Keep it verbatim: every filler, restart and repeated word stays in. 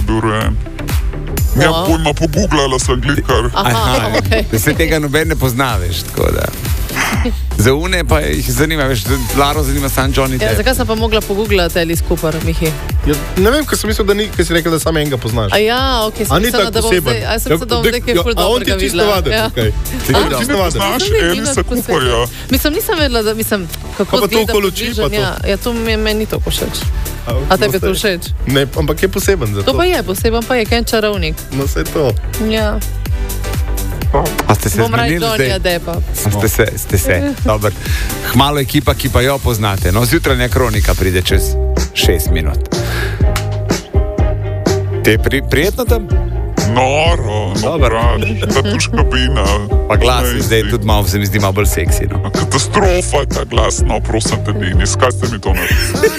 bil rojen. Ja, Wow. pojma, pogooglala sem glikar. Aha, okay. Da se tega noben ne pozna, veš, tako da. Za une pa jih zanima, veš, Laro zanima sam Johnny Ja, Depp. zakaj sem pa mogla pogooglati Alice Cooper, Mihi? Ja, ne vem, ker sem mislil, da ni, ker si rekel, da samo enega poznaš. A ja, ok, A sem ni mislila, tako da bom poseben. zdaj, a sem se da bom dek- zdaj kaj ja, ful a on ti dobrega je čisto videla. navaden, Ja. okej. Ti A si ti čisto ne navaden. poznaš To mi je Elisa Elisa Cooperja? Mislim, nisem vedela, da mislim, kako Pa pa to izgleda okoli oči, približan, pa to. ja, ja, to mi je meni ni toliko všeč. A, A tebi je to no, všeč? Ne, ampak je poseben za to. To pa je, poseben pa je, kaj čarovnik. No, vse to. Ja, A ste se bom raj zmenili Johnnyja zdaj? Deppa. Ste se, ste se. Dobar. Hmalo ekipa, ki pa jo poznate. No, zjutranja kronika pride čez šest minut. Te je pri, prijetno tam? Noro, no, Dobar. brat, ta tuš kabina. Pa glas je Ne, zdaj tudi malo, se mi zdi malo bolj seksi. No. Katastrofa je ta glas, no, prosim te, Denis, kaj ste mi to naredili?